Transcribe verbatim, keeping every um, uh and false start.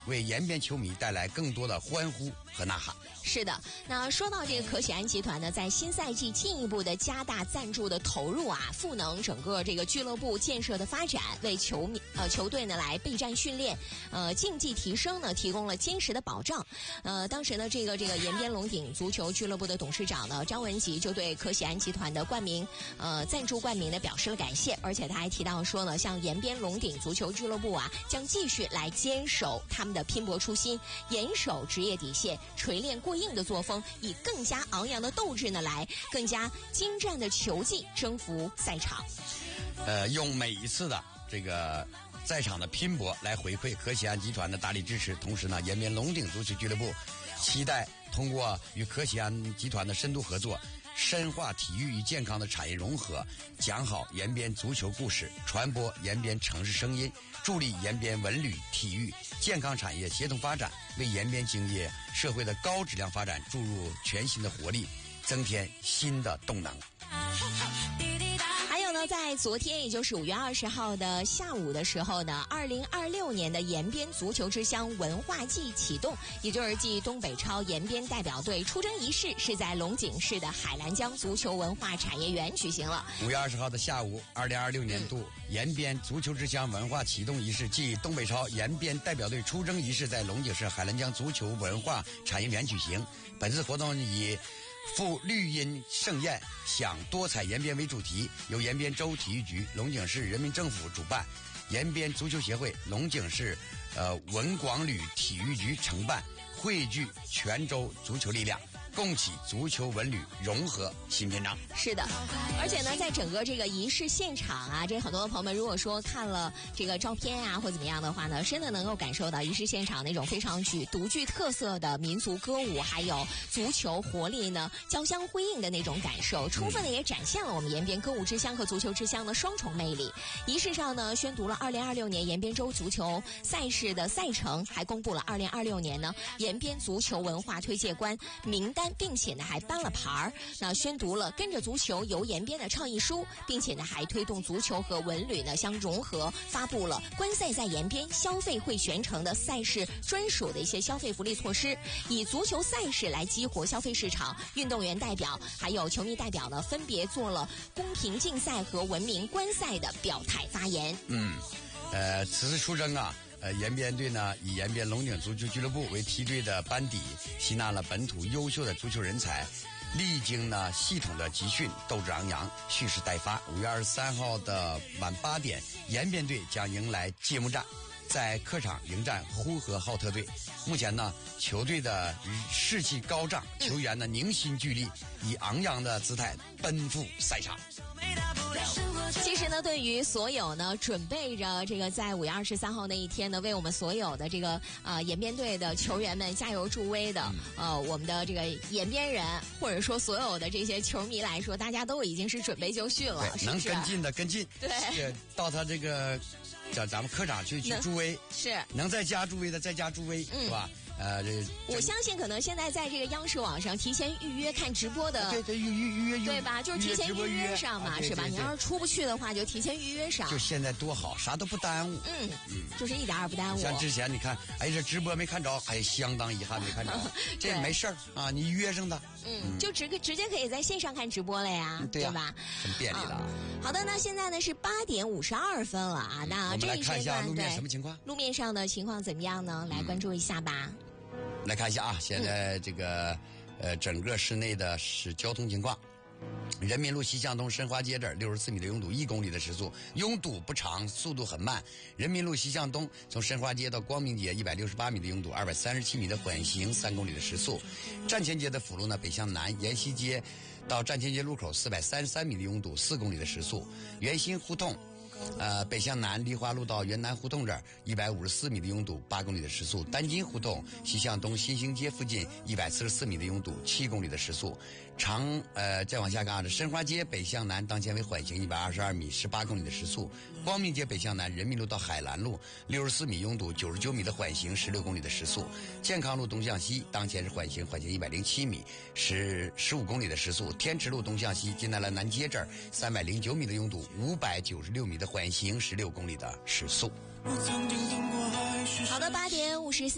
为延边球迷带来更多的欢呼和呐喊。 是的，那说到这个可喜安集团呢，在新赛季进一步的加大赞助的投入啊，赋能整个这个俱乐部建设的发展，为球迷呃球队呢来备战训练，呃竞技提升呢提供了坚实的保障。呃，当时呢，这个这个延边龙鼎足球俱乐部的董事长呢张文吉就对可喜安集团的冠名呃赞助冠名呢表示了感谢，而且他还提到说呢，像延边龙鼎足球俱乐部啊，将继续来坚守他们的拼搏初心，严守职业底线，锤炼过硬的作风，以更加昂扬的斗志呢，来更加精湛的球技征服赛场。 呃，用每一次的这个在场的拼搏来回馈可喜安集团的大力支持。同时呢，延边龙鼎足球俱乐部期待通过与可喜安集团的深度合作，深化体育与健康的产业融合，讲好延边足球故事，传播延边城市声音，助力延边文旅、体育、健康产业协同发展，为延边经济社会的高质量发展注入全新的活力，增添新的动能。 还有呢，在昨天，也就是五月二十号的下午的时候呢，二零二六年的延边足球之乡文化季启动，也就是继东北超延边代表队出征仪式是在龙井市的海兰江足球文化产业园举行了。 五月二十号的下午，二零二六年度延边足球之乡文化启动仪式暨东北超延边代表队出征仪式在龙井市海兰江足球文化产业园举行。本次活动以赴绿荫盛宴，享多彩延边为主题，由延边州体育局、龙井市人民政府主办，延边足球协会、龙井市呃文广旅体育局承办，汇聚全州足球力量，共启足球文旅融合新篇章。 是的，而且呢，在整个这个仪式现场啊，这很多朋友们如果说看了这个照片啊或怎么样的话呢，真的能够感受到仪式现场那种非常具独具特色的民族歌舞，还有足球活力呢交相辉映的那种感受，充分的也展现了我们延边歌舞之乡和足球之乡的双重魅力。仪式上呢，宣读了二零二六年延边州足球赛事的赛程，还公布了二零二六年呢延边足球文化推介官名单，并且呢还颁了牌儿，那宣读了跟着足球游延边的倡议书，并且呢还推动足球和文旅呢相融合，发布了观赛在延边消费会全程的赛事专属的一些消费福利措施，以足球赛事来激活消费市场。运动员代表还有球迷代表呢，分别做了公平竞赛和文明观赛的表态发言。 嗯，呃，此次出征啊。呃，延边队呢以延边龙井足球俱乐部为梯队的班底，吸纳了本土优秀的足球人才，历经呢系统的集训，斗志昂扬，蓄势待发。五月二十三号的晚八点，延边队将迎来揭幕战，在客场迎战呼和浩特队。目前呢，球队的士气高涨，球员呢凝心聚力，以昂扬的姿态奔赴赛场。 其实呢，对于所有呢准备着这个在五月二十三号那一天呢，为我们所有的这个呃延边队的球员们加油助威的呃我们的这个延边人，或者说所有的这些球迷来说，大家都已经是准备就绪了，是不是？ 能跟进的跟进， 对， 到他这个叫咱们客场去去助威， 是能在家助威的在家助威，嗯、是吧？呃，这我相信可能现在在这个央视网上提前预约看直播的， 对对预预预约预对吧？就是提前预约上嘛， 啊、 是吧？你要是出不去的话，就提前预约上。 就现在多好，啥都不耽误。 嗯嗯，就是一点儿也不耽误。 像之前你看，哎，这直播没看着，还相当遗憾没看着，这没事儿啊，你约上的， 嗯，嗯就直直接可以在线上看直播了呀， 嗯、对, 对吧？ 很便利的。啊好的，那现在呢是八点五十二分了啊，那这一看一下路面什么情况？ 路面上的情况怎么样呢？来关注一下吧。 嗯来看一下啊，现在这个、嗯、呃整个市内的是交通情况。人民路西向东申花街这儿六十四米的拥堵，一公里的时速，拥堵不长，速度很慢。人民路西向东从申花街到光明街一百六十八米的拥堵，二百三十七米的缓行，三公里的时速。站前街的辅路呢北向南，沿西街到站前街路口四百三十三米的拥堵，四公里的时速。圆心胡同呃，北向南梨花路到元南胡同这儿一百五十四米的拥堵，八公里的时速。丹津胡同西向东新兴街附近一百四十四米的拥堵，七公里的时速。长呃再往下看，这申花街北向南当前为缓行一百二十二米，十八公里的时速。光明街北向南人民路到海兰路六十四米拥堵，九十九米的缓行，十六公里的时速。健康路东向西当前是缓行，缓行一百零七米，十十五公里的时速。天池路东向西进来了南街这儿三百零九米的拥堵，五百九十六米的缓行，十六公里的时速。 好的，八点五十四。